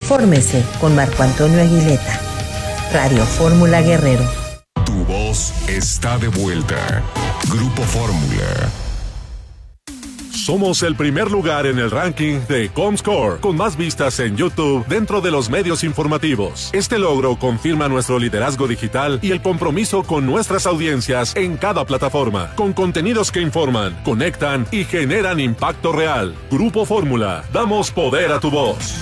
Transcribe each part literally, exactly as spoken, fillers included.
Fórmese con Marco Antonio Aguileta. Radio Fórmula Guerrero. Tu voz está de vuelta. Grupo Fórmula. Somos el primer lugar en el ranking de Comscore, con más vistas en YouTube dentro de los medios informativos. Este logro confirma nuestro liderazgo digital y el compromiso con nuestras audiencias en cada plataforma, con contenidos que informan, conectan y generan impacto real. Grupo Fórmula, damos poder a tu voz.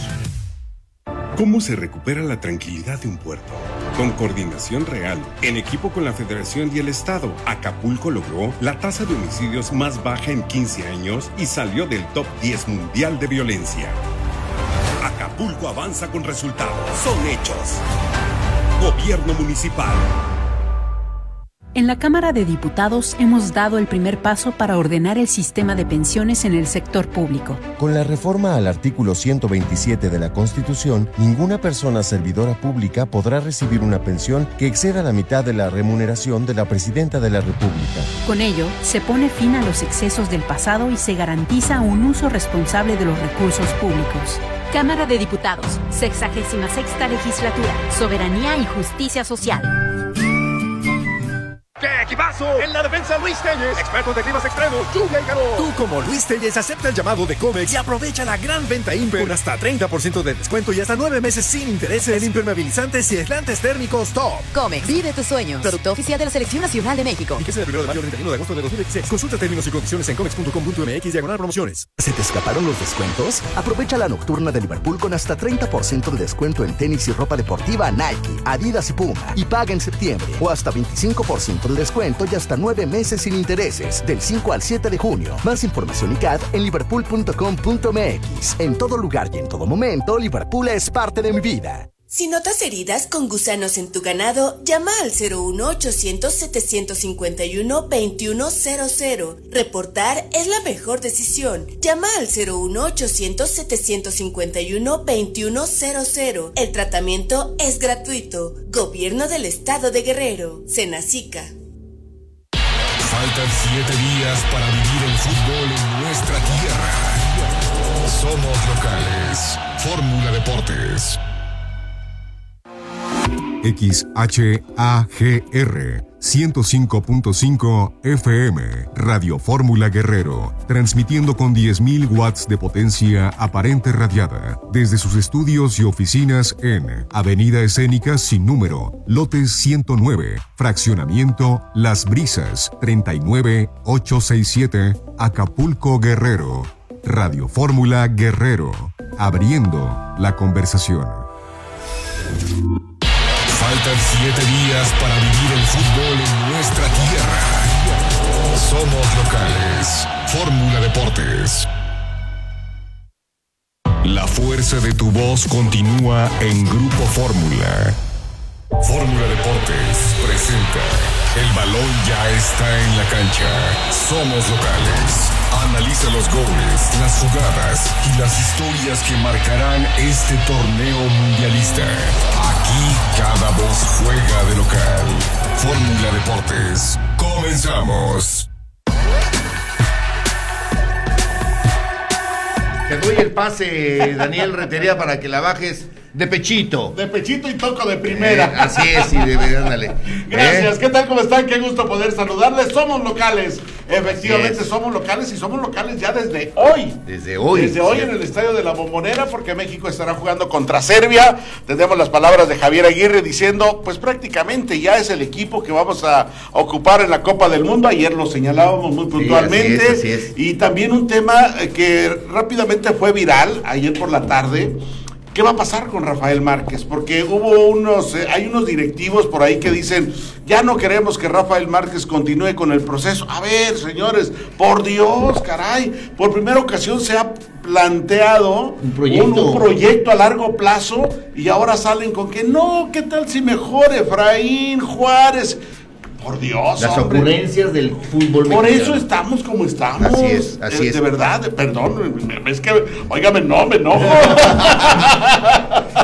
¿Cómo se recupera la tranquilidad de un puerto? Con coordinación real, en equipo con la Federación y el Estado, Acapulco logró la tasa de homicidios más baja en quince años y salió del top diez mundial de violencia. Acapulco avanza con resultados. Son hechos. Gobierno Municipal. En la Cámara de Diputados hemos dado el primer paso para ordenar el sistema de pensiones en el sector público. Con la reforma al artículo ciento veintisiete de la Constitución, ninguna persona servidora pública podrá recibir una pensión que exceda la mitad de la remuneración de la Presidenta de la República. Con ello, se pone fin a los excesos del pasado y se garantiza un uso responsable de los recursos públicos. Cámara de Diputados, sexagésima sexta legislatura, Soberanía y Justicia Social. ¡Qué equipazo! En la defensa, Luis Telles, expertos de climas extremos, lluvia y calor. Tú, como Luis Telles, acepta el llamado de Comex y aprovecha la gran venta Imper con hasta treinta por ciento de descuento y hasta nueve meses sin intereses en impermeabilizantes y aislantes térmicos Top. Comex, vive tus sueños. Producto oficial de la Selección Nacional de México. Y que sea el primero de mayo al treinta y uno de agosto de dos mil dieciséis. Consulta términos y condiciones en comex punto com punto mx diagonal promociones. ¿Se te escaparon los descuentos? Aprovecha la nocturna de Liverpool con hasta treinta por ciento de descuento en tenis y ropa deportiva Nike, Adidas y Puma. Y paga en septiembre. O hasta veinticinco por ciento de descuento y hasta nueve meses sin intereses, del cinco al siete de junio. Más información y C A D en liverpool punto com punto mx. En todo lugar y en todo momento, Liverpool es parte de mi vida. Si notas heridas con gusanos en tu ganado, llama al cero uno ochocientos setecientos cincuenta y uno veintiuno cero cero. Reportar es la mejor decisión. Llama al cero uno ochocientos setecientos cincuenta y uno veintiuno cero cero. El tratamiento es gratuito. Gobierno del Estado de Guerrero. Senacica. Faltan siete días para vivir el fútbol en nuestra tierra. Somos locales. Fórmula Deportes. X H A G R ciento cinco punto cinco F M, Radio Fórmula Guerrero, transmitiendo con diez mil watts de potencia aparente radiada, desde sus estudios y oficinas en Avenida Escénica Sin Número, Lotes ciento nueve, Fraccionamiento Las Brisas, treinta y nueve ochocientos sesenta y siete, Acapulco, Guerrero. Radio Fórmula Guerrero, abriendo la conversación. Faltan siete días para vivir el fútbol en nuestra tierra. Somos locales. Fórmula Deportes. La fuerza de tu voz continúa en Grupo Fórmula. Fórmula Deportes presenta El balón ya está en la cancha. Somos locales. Analiza los goles, las jugadas y las historias que marcarán este torneo mundialista. Aquí cada voz juega de local. Fórmula Deportes. Comenzamos. Te doy el pase, Daniel Rentería, para que la bajes de pechito. De pechito y toco de primera. Eh, así es, sí, de verdad, ándale. Gracias, ¿Eh? ¿Qué tal? ¿Cómo están? Qué gusto poder saludarles. Somos locales. Efectivamente, somos locales y somos locales ya desde hoy. Desde hoy. Desde hoy en el Estadio de la Bombonera, porque México estará jugando contra Serbia. Tendremos las palabras de Javier Aguirre diciendo, pues prácticamente ya es el equipo que vamos a ocupar en la Copa del Mundo. Ayer lo señalábamos muy puntualmente. Sí, así es, así es. Y también un tema que rápidamente fue viral ayer por la tarde. ¿Qué va a pasar con Rafael Márquez? Porque hubo unos, eh, hay unos directivos por ahí que dicen, ya no queremos que Rafael Márquez continúe con el proceso. A ver, señores, por Dios, caray, por primera ocasión se ha planteado un proyecto, un, un proyecto a largo plazo y ahora salen con que no, ¿qué tal si mejor Efraín, Juárez? Por Dios, las hombre. ocurrencias del fútbol Por mexicano. eso estamos como estamos. Así es, así de, es. De verdad, perdón, es que, óigame, no, me enojo.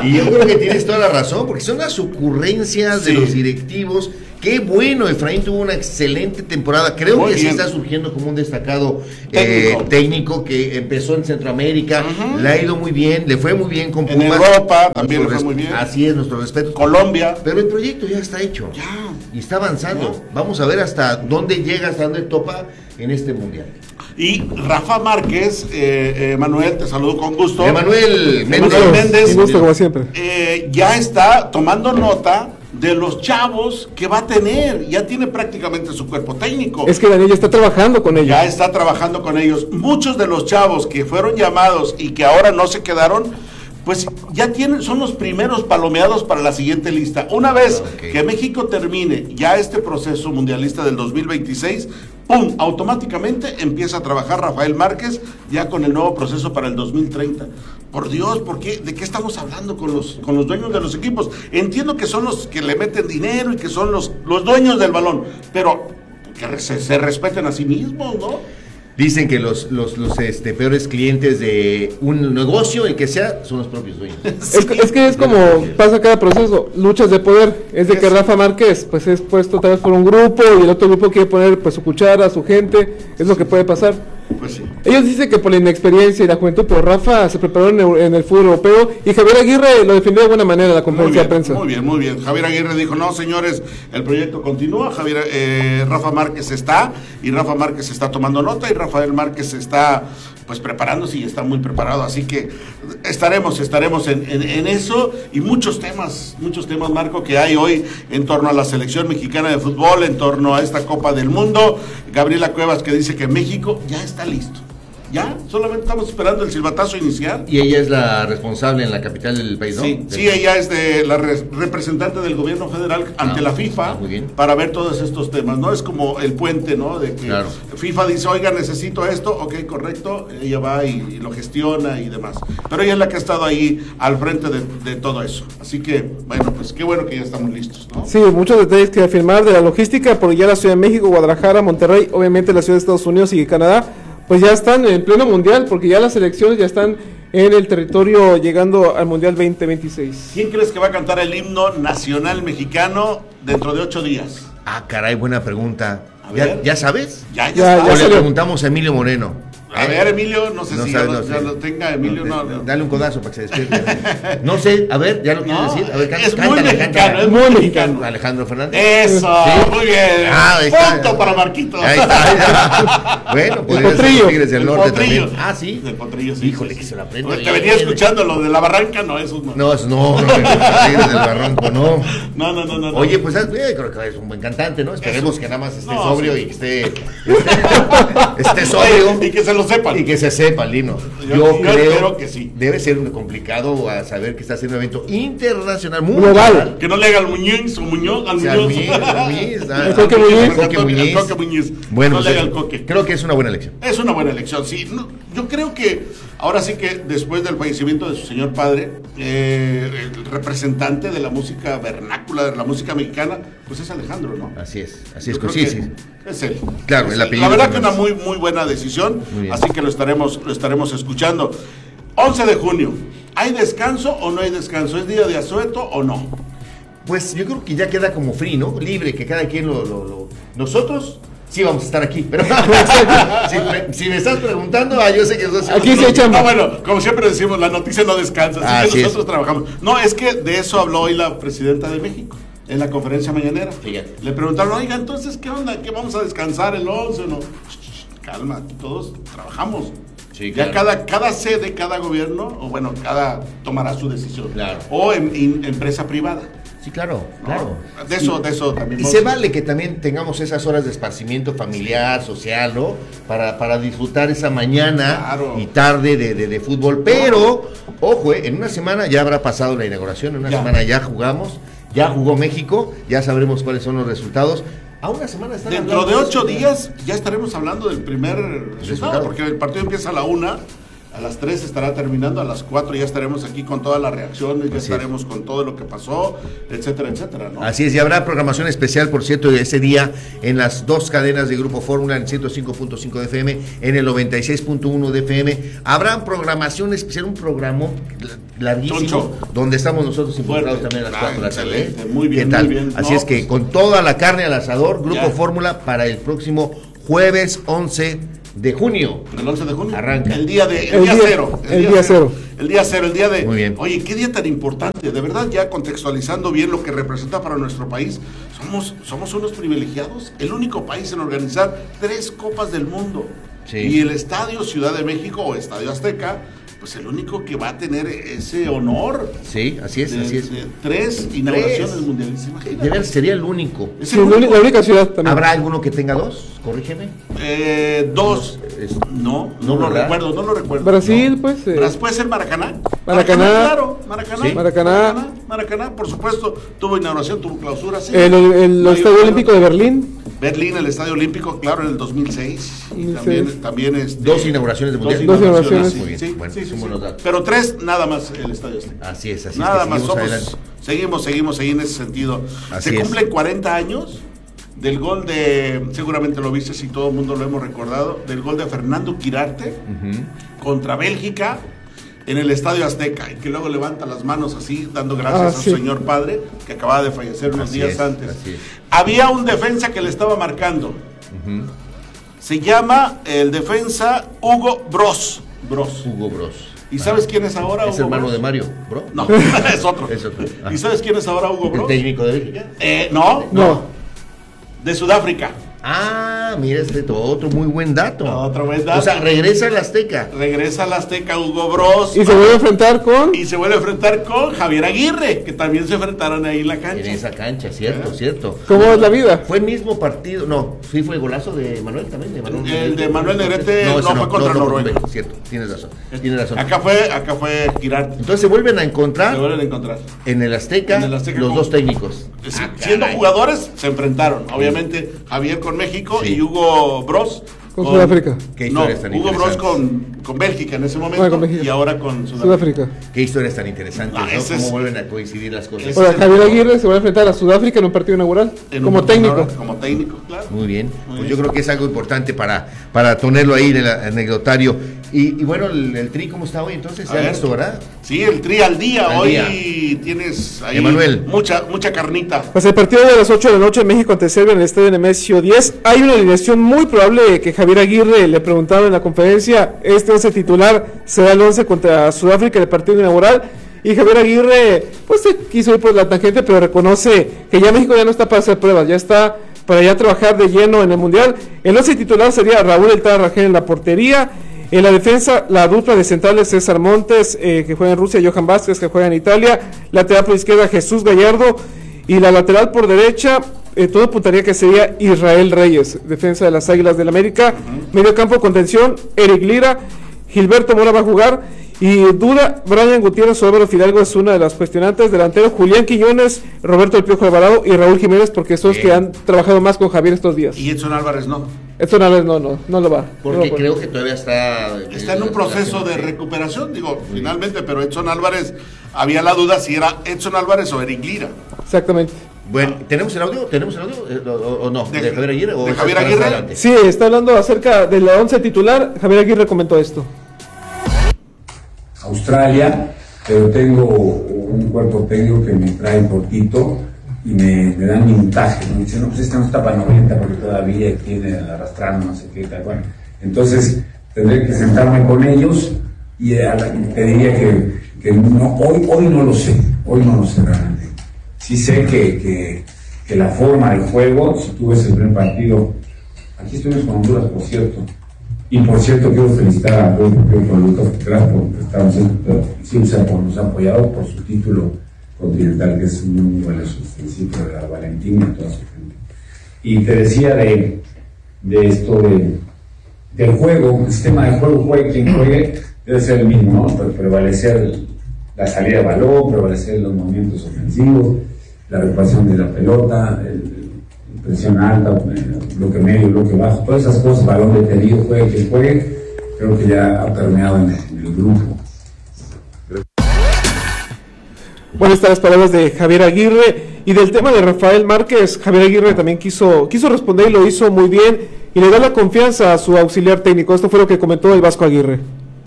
Y yo creo que tienes toda la razón, porque son las ocurrencias sí. de los directivos. Qué bueno, Efraín tuvo una excelente temporada. Creo Muy que bien. sí está surgiendo como un destacado técnico, eh, técnico que empezó en Centroamérica, uh-huh. le ha ido muy bien, le fue muy bien con Pumas. En Europa también le fue muy bien. Así es, nuestro respeto. Colombia. Pero el proyecto ya está hecho. Ya. Y está avanzando. Ya. Vamos a ver hasta dónde llega, hasta dónde topa en este mundial. Y Rafa Márquez, eh, eh, Manuel, te saludo con gusto. Emanuel Méndez. Emanuel Méndez. Un gusto como siempre. Eh, ya está tomando nota de los chavos que va a tener, ya tiene prácticamente su cuerpo técnico. Es que Daniel ya está trabajando con ellos. Ya está trabajando con ellos. Muchos de los chavos que fueron llamados y que ahora no se quedaron, pues ya tienen, son los primeros palomeados para la siguiente lista. Una vez okay. que México termine ya este proceso mundialista del dos mil veintiséis, ¡pum!, automáticamente empieza a trabajar Rafael Márquez ya con el nuevo proceso para el dos mil treinta. Por Dios, ¿por qué? ¿De qué estamos hablando con los, con los dueños de los equipos? Entiendo que son los que le meten dinero y que son los, los dueños del balón, pero que se, se respeten a sí mismos, ¿no? Dicen que los, los, los este, peores clientes de un negocio, el que sea, son los propios dueños. Sí. Es, es que es como pasa cada proceso, luchas de poder. Es de que Rafa Márquez pues es puesto tal vez por un grupo y el otro grupo quiere poner pues su cuchara, su gente. Es lo que puede pasar. Pues sí. Ellos dicen que por la inexperiencia y la juventud, pero Rafa se preparó en el, en el fútbol europeo y Javier Aguirre lo defendió de buena manera en la conferencia bien, de prensa. Muy bien, muy bien. Javier Aguirre dijo, no señores, el proyecto continúa, Javier, eh, Rafa Márquez está, y Rafa Márquez está tomando nota, y Rafael Márquez está pues preparándose y está muy preparado, así que estaremos, estaremos en, en, en eso, y muchos temas, muchos temas, Marco, que hay hoy en torno a la selección mexicana de fútbol, en torno a esta Copa del Mundo. Gabriela Cuevas que dice que México ya está listo. Ya, solamente estamos esperando el silbatazo inicial. Y ella es la responsable en la capital del país, ¿no? Sí, del... sí, ella es de la re representante del gobierno federal ante ah, la FIFA muy bien. Para ver todos estos temas, ¿no? Es como el puente, ¿no? De que claro. FIFA dice, oiga, necesito esto, ok, correcto, ella va y, y lo gestiona y demás. Pero ella es la que ha estado ahí al frente de, de todo eso. Así que, bueno, pues qué bueno que ya estamos listos, ¿no? Sí, muchos detalles que afirmar de la logística, porque ya la Ciudad de México, Guadalajara, Monterrey, obviamente la Ciudad de Estados Unidos y Canadá, pues ya están en pleno mundial, porque ya las selecciones ya están en el territorio llegando al mundial veinte veintiséis. ¿Quién crees que va a cantar el himno nacional mexicano dentro de ocho días? Ah, caray, buena pregunta. ¿Ya, ¿Ya sabes? Ya, ya, ya, ya le preguntamos a Emilio Moreno. A ver, Emilio, no sé no si sabe, ya, no lo, sé. ya lo tenga, Emilio, no, no, no. Dale un codazo para que se despierte. No sé, a ver, ¿ya lo quieres no, decir? A ver, es cántale, muy cántale, mexicano, cántale. es muy mexicano. Alejandro Fernández. Eso, ¿sí? Muy bien. Ah, ahí está. Punto para Marquito. Ahí está. Ahí está. Bueno, podría ser los Tigres del el Norte potrillo. también. Ah, sí. Del Potrillo, sí. Híjole, que se lo aprende. Te venía escuchando lo de la barranca, no, eso no. No, eso no, no, Tigres del Barranco, no. No, no, no, no. Oye, pues eh, creo que es un buen cantante, ¿no? Esperemos eso. Que nada más esté no, sobrio sí. y que esté, esté, esté sobrio. Y que se lo sepan. Y que se sepa el himno. Yo, yo, yo creo espero que sí. Debe ser muy complicado a saber que está haciendo un evento internacional, muy global. Que no le haga al Muñiz o Muñoz, al Muñoz. El Coque Muñiz. El Coque Muñiz. Bueno, no le haga al Coque. Creo que es una buena elección. Es una buena elección, sí. No, yo creo que ahora sí que después del fallecimiento de su señor padre, eh, el representante de la música vernácula, de la música mexicana, pues es Alejandro, ¿no? Así es, así es, yo sí, sí. Es él. Claro, es el él. apellido. La verdad que una muy, muy buena decisión, muy así que lo estaremos, lo estaremos escuchando. once de junio, ¿hay descanso o no hay descanso? ¿Es día de asueto o no? Pues yo creo que ya queda como free, ¿no? Libre, que cada quien lo... lo, lo... Nosotros... Sí, vamos a estar aquí, pero si, me, si me estás preguntando, ah, yo sé que nosotros... Aquí se echan... No, bueno, como siempre decimos, la noticia no descansa, así ah, que nosotros es. trabajamos. No, es que de eso habló hoy la presidenta de México, en la conferencia mañanera. Fíjate. Le preguntaron, oiga, entonces, ¿qué onda? ¿Qué vamos a descansar el once o no? Calma, todos trabajamos. Sí, ya claro. cada, cada sede, cada gobierno, o bueno, cada tomará su decisión. Claro. O en, en empresa privada. Sí, claro, ¿no? claro. De eso, y, de eso también. Y se vale que también tengamos esas horas de esparcimiento familiar, social, ¿no? Para, para disfrutar esa mañana claro. y tarde de, de, de fútbol. Pero, ojo, eh, en una semana ya habrá pasado la inauguración, en una ya. semana ya jugamos, ya jugó México, ya sabremos cuáles son los resultados. A una semana están Dentro de ocho días ya estaremos hablando del primer resultado, porque el partido empieza a la una. A las tres estará terminando, a las cuatro ya estaremos aquí con todas las reacciones, ya Así estaremos es. con todo lo que pasó, etcétera, etcétera, ¿no? Así es, y habrá programación especial, por cierto, de ese día en las dos cadenas de Grupo Fórmula, en ciento cinco punto cinco de F M, en el noventa y seis punto uno de F M. Habrá programación especial, un programa larguísimo, Choncho. donde estamos nosotros involucrados Fuerte. también a las Ah, cuatro de la tarde. excelente, muy bien, ¿Qué tal? muy bien. Así No, es que pues, con toda la carne al asador, Grupo ya. Fórmula para el próximo jueves once de junio. El once de junio. Arranca. El día de el, El día, día- cero. el día cero. El día cero, el día de. Muy bien. Oye, qué día tan importante. De verdad, ya contextualizando bien lo que representa para nuestro país, somos, somos unos privilegiados. El único país en organizar tres Copas del Mundo. Sí. Y el Estadio Ciudad de México o Estadio Azteca, pues el único que va a tener ese honor. Sí, así es, de, así es. de tres inauguraciones Tres. mundiales. Imagínate. De ver, sería el único. Es Sí, el la único. única- la única ciudad también. ¿Habrá alguno que tenga dos? Corrígeme. Eh, dos. Es- No, no, No, lo ¿verdad? recuerdo, no lo recuerdo. Brasil, No. pues. eh, Bras- ¿Puede ser Maracaná? Maracaná. Claro, Maracaná. Sí. Maracaná. Maracaná, por supuesto. Tuvo inauguración, tuvo clausura. Sí. el, el- el No, Estadio yo- Olímpico de Berlín. Berlín, el Estadio Olímpico, claro, en el dos mil seis. Y dos mil también, seis. también este, Dos inauguraciones de mundial. Dos inauguraciones. Muy bien. Sí, Bueno, sí, sí, son sí. buenos datos. Pero tres, nada más el Estadio Azteca. Así es, así Nada es que más, seguimos somos, adelante. seguimos, seguimos ahí en ese sentido. Así Se es. cumplen cuarenta años del gol de, seguramente lo viste si todo el mundo lo hemos recordado, del gol de Fernando Quirarte contra Bélgica en el Estadio Azteca, y que luego levanta las manos así, dando gracias Ah, a sí. su señor padre, que acababa de fallecer unos Así días es, antes. así es. Había un defensa que le estaba marcando. Se llama el defensa Hugo Bros. Bros. Hugo Bros. ¿Y sabes quién es ahora Es Hugo hermano Bros? de Mario, bro. No, es otro. Es otro. Ah. ¿Y sabes quién es ahora Hugo ¿El Bros? técnico de Bélgica? Eh, no, No. de Sudáfrica. Ah, mira, este to- otro muy buen dato. Otro buen dato. O sea, regresa al Azteca. Regresa al Azteca Hugo Bros. Y se vuelve a enfrentar con. Y se vuelve a enfrentar con Javier Aguirre, que también se enfrentaron ahí en la cancha. En esa cancha, cierto, ¿Eh? cierto. ¿Cómo es la vida? Fue el mismo partido, no, sí fue el golazo de Manuel también. De Manuel El de Manuel Negrete ese no fue contra Noruega. fue, Cierto, tienes razón, tienes razón. Acá fue, acá fue Quirarte. Entonces se vuelven a encontrar Se vuelven a encontrar. en el Azteca, En el Azteca los con- dos técnicos. Sí, Ah, siendo caray. jugadores, se enfrentaron. Obviamente, Javier con México Sí. y Hugo Bros. Con Sudáfrica. Qué No, historias tan Hugo Bros interesantes. con, con Bélgica en ese momento Ah, con México. y ahora con Sudáfrica. Sudáfrica. Qué historias tan interesantes, No, ¿no? ese Cómo es- vuelven a coincidir las cosas. ese- Ahora, Javier Aguirre se va a enfrentar a Sudáfrica en un partido inaugural. En Como un- técnico. Como técnico, claro. Muy bien, Muy pues bien. yo creo que es algo importante para, para ponerlo ahí en el anecdotario. Y, y bueno, el, el tri, ¿cómo está hoy entonces? A ¿Ya ver. listo, verdad? Sí, el tri al día. Al Hoy día. tienes ahí Emanuel. mucha mucha carnita. Pues el partido de las ocho de la noche en México ante Serbia en el estadio Nemesio diez. Hay una alineación muy probable que Javier Aguirre le preguntaron en la conferencia. Este once titular será el once contra Sudáfrica en el partido inaugural. Y Javier Aguirre, pues se quiso ir por la tangente, pero reconoce que ya México ya no está para hacer pruebas, ya está para ya trabajar de lleno en el Mundial. El once titular sería Raúl El Tata Rangel en la portería. En la defensa, la dupla de centrales César Montes, eh, que juega en Rusia, Johan Vázquez, que juega en Italia. Lateral por izquierda, Jesús Gallardo. Y la lateral por derecha, eh, todo apuntaría que sería Israel Reyes, defensa de las Águilas del América. Uh-huh. Medio campo, contención, Eric Lira. Gilberto Mora va a jugar. Y duda, Brian Gutiérrez o Álvaro Fidalgo es una de las cuestionantes. Delantero, Julián Quiñones, Roberto El Piojo Alvarado y Raúl Jiménez, porque son los que han trabajado más con Javier estos días. Y Edson Álvarez no. Edson Álvarez no, no, no lo va. Porque no lo creo que todavía está... Está en un proceso de recuperación, digo, finalmente, pero Edson Álvarez, había la duda si era Edson Álvarez o Eric Lira. Exactamente. Bueno, ¿tenemos el audio? ¿Tenemos el audio? Eh, ¿O, o no? ¿De, ¿De Javier Aguirre? ¿O de es Javier más Aguirre? adelante? Sí, está hablando acerca de la once titular. Javier Aguirre comentó esto. Australia, pero tengo un cuerpo técnico que me trae cortito y me, me dan minutaje, ¿no? Me dicen, no, pues este no está para noventa porque todavía tiene arrastrando, no sé qué tal. Bueno, entonces tendré que sentarme con ellos y a la, te diría que, que no, hoy, hoy no lo sé, hoy no lo sé realmente. Sí sé que, que, que la forma del juego, si tú ves el primer partido, aquí estuvimos con Honduras, por cierto. Y por cierto, quiero felicitar a todos por Lucas Petras porque estamos sí, o sea, por nos ha apoyado por su título continental, que es muy valioso, felicito a la Valentín y a toda su gente. Y te decía de, de esto de, del juego, el sistema de juego, juegue quien juegue, debe ser el mismo, ¿no? Prevalecer la salida de balón, prevalecer los movimientos ofensivos, la recuperación de la pelota, el presión alta, bloque medio, bloque bajo, todas esas cosas, balón detenido, juegue quien juegue, creo que ya ha permeado en el, en el grupo. Bueno, estas las palabras de Javier Aguirre. Y del tema de Rafael Márquez, Javier Aguirre también quiso, quiso responder y lo hizo muy bien. Y le da la confianza a su auxiliar técnico. Esto fue lo que comentó el Vasco Aguirre.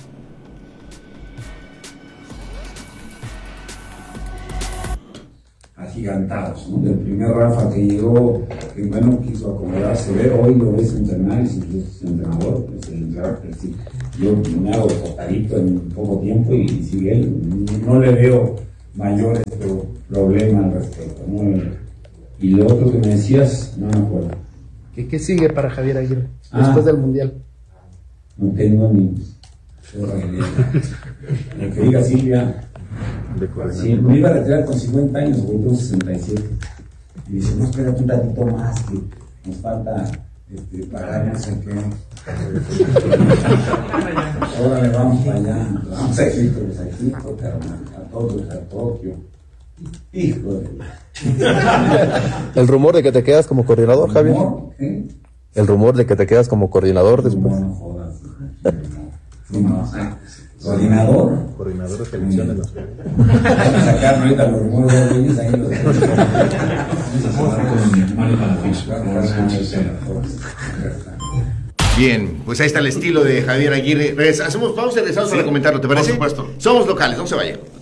Agigantados, ¿no? Del primer Rafa que llegó, que bueno, quiso acomodarse, ver, hoy lo ves entrenar, y si es entrenador, es el entrenador, es decir, yo me hago tocadito en poco tiempo y, y sigue él, no le veo mayores problemas al respecto, ¿no? Y lo otro que me decías, no me acuerdo. ¿Qué, qué sigue para Javier Aguirre ah, después del Mundial? No tengo ni lo que diga Silvia. Sí, me iba a retirar con cincuenta años, porque tengo sesenta y siete. Y dice, no, espérate un ratito más, que nos falta este, pagar no sé qué. Ahora le vamos para allá, vamos a Egipto, pues a Egipto, a todos, a Tokio. Hijo de... El rumor de que te quedas como coordinador, Javier. ¿Eh? El rumor de que te quedas como coordinador después. No, no jodas. No, no, coordinador. Coordinador de selecciones. Vamos a sacar ahorita los rumores de Reyes ahí los Bien, pues ahí está el estilo de Javier Aguirre. Hacemos pausa y regresamos sí, para comentarlo, ¿te parece? Por supuesto. Somos locales, no se vayan.